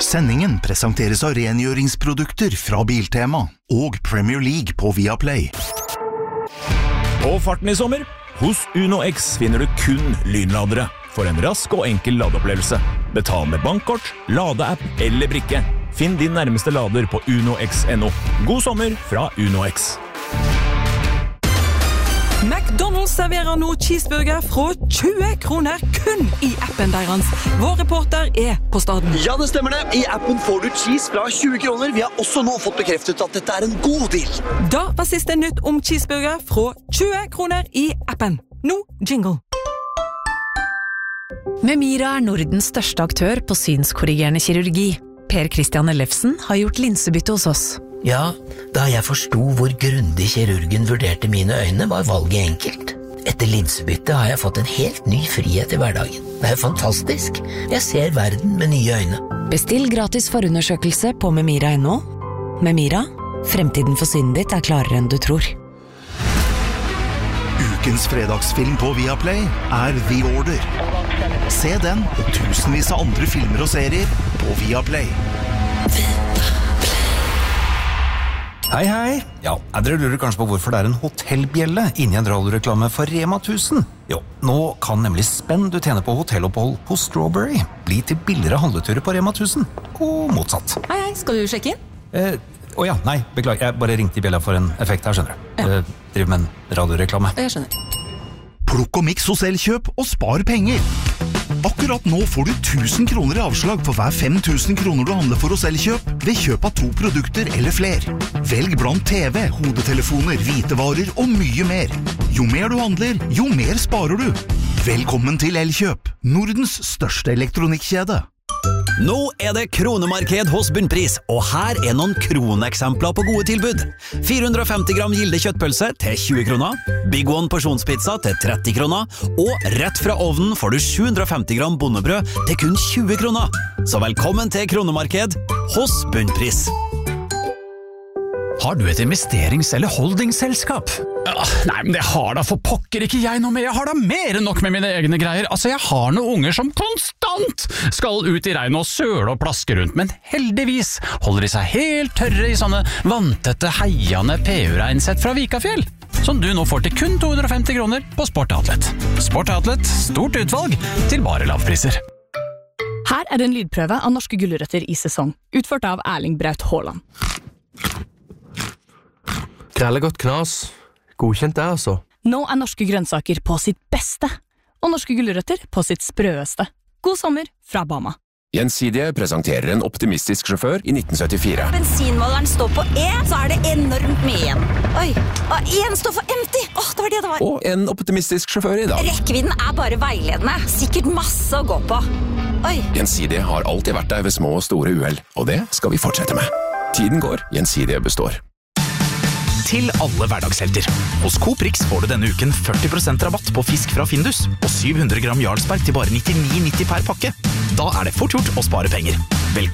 Sendingen presenteres av rengjøringsprodukter fra Biltema og Premier League på Viaplay. På farten i sommer, hos Uno X finner du kun lynladere for en rask og enkel ladeopplevelse. Betal med bankkort, ladeapp eller brikke. Finn din nærmeste lader på unox.no. God sommer fra Uno X. McDonald's serverer nå cheeseburger fra 20 kroner kun i appen deres. Vår reporter på staden. Ja, det stemmer det. I appen får du cheese fra 20 kroner. Vi har også nå fått bekreftet at dette en god deal. Da var siste nytt om cheeseburger fra 20 kroner i appen. Nå jingle. Memira Nordens største aktør på synskorrigerende kirurgi. Per Christian Ellefsen har gjort linsebytte hos oss. Ja, da jeg forstod hvor grundig kirurgen vurderte mine øyne, var valget enkelt. Etter linsebytte har jeg fått en helt ny frihet i hverdagen. Det jo fantastisk. Jeg ser verden med nye øyne. Bestill gratis forundersøkelse på memira.no. Memira, fremtiden for synet ditt klarere enn du tror. Ukens fredagsfilm på Viaplay The Order. Se den og tusenvis av andre filmer og serier på Viaplay. Hei, hei. Ja, dere lurer kanskje på hvorfor det en hotellbjelle inni en radioreklame for Rema 1000. Jo, nå kan nemlig spenn du tjener på hotellopphold på Strawberry bli til billigere handleturer på Rema 1000. Og motsatt. Hei, skal du sjekke inn? Ja, nei, beklager. Jeg bare ringte i bjella for en effekt her, skjønner du. Ja. Driver med en radioreklame. Jeg skjønner. Plukk og miks hos Elkjøp og spar penger. Akkurat nå får du 1000 kroner i avslag for hver 5000 kroner du handler for hos Elkjøp ved kjøp av 2 produkter eller fler. Velg blant TV, hodetelefoner, hvitevarer og mye mer. Jo mer du handler, jo mer sparer du. Velkommen til Elkjøp, Nordens største elektronikkjede. Nå det kronemarked hos Bunnpris, og her noen kroneksempler på gode tilbud. 450 gram Gilde kjøttpølse til 20 kroner, Big One porsjonspizza til 30 kroner, og rett fra ovnen får du 750 gram bondebrød til kun 20 kroner. Så velkommen til kronemarked hos Bunnpris. Har du et investerings- eller holdingselskap? Nei, men det har da for pokker ikke jeg noe med. Jeg har da mer enn nok med mine egne greier. Altså, jeg har noen unger som konstant skal ut i regn og søle og plaske rundt, men heldigvis holder de seg helt tørre i sånne vanntette, heiende PU-regnsett fra Vikafjell, som du nå får til kun 250 kroner på Sport Outlet. Sport Outlet, stort utvalg til bare lavpriser. Her det en lydprøve av norske gulrøtter i sesong, utført av Erling Braut Haaland. Grellegodt knas. Godkjent det, altså. Nå norske grønnsaker på sitt beste, og norske gulrøtter på sitt sprøeste. God sommer fra Bama. Gjensidige presenterer en optimistisk sjåfør i 1974. Bensinmåleren står på E, så det enormt mye igjen. Oi, en står for empty. Det var det det var. Og en optimistisk sjåfør i dag. Rekkevidden bare veiledende. Sikkert masse å gå på. Oi. Gjensidige har alltid vært der ved små og store uhell, og det skal vi fortsette med. Tiden går, Gjensidige består. Til alle hverdagshelter. Hos Coop Rix får du denne uken 40% rabatt på fisk fra Findus, og 700 gram Jarlsberg til bare 99,90 per pakke. Da det fort gjort å spare penger. Velkommen